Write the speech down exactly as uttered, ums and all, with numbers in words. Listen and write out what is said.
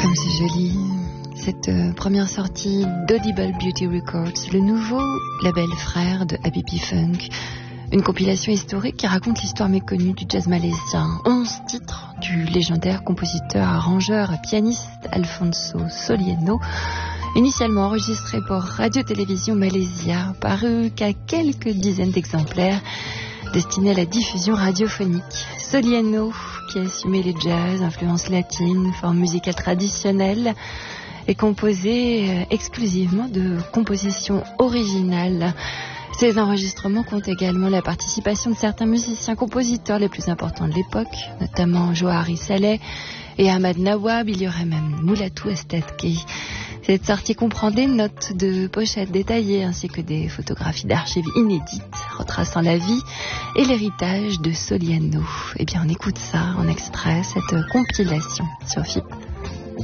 Comme c'est joli, cette euh, première sortie d'Audible Beauty Records, le nouveau label frère de Happy P Funk. Une compilation historique qui raconte l'histoire méconnue du jazz malaisien. Onze titres du légendaire compositeur, arrangeur et pianiste Alfonso Solieno, initialement enregistré pour Radio-Télévision Malaysia, paru qu'à quelques dizaines d'exemplaires, destiné à la diffusion radiophonique. Solieno, qui a assumé les jazz, influences latines, formes musicales traditionnelles, est composé exclusivement de compositions originales. Ces enregistrements comptent également la participation de certains musiciens compositeurs les plus importants de l'époque, notamment Johari Saleh et Ahmad Nawab. Il y aurait même Moulatou Estedki. Cette sortie comprend des notes de pochettes détaillées ainsi que des photographies d'archives inédites retraçant la vie et l'héritage de Solieno. Eh bien, on écoute ça en extrait, cette compilation sur F I P.